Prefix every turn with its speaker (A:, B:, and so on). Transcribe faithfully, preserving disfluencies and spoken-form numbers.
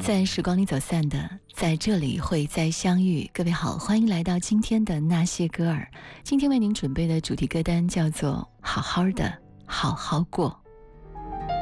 A: 在时光里走散的，在这里会再相遇。各位好，欢迎来到今天的那些歌儿。今天为您准备的主题歌单叫做《好好的好好过》。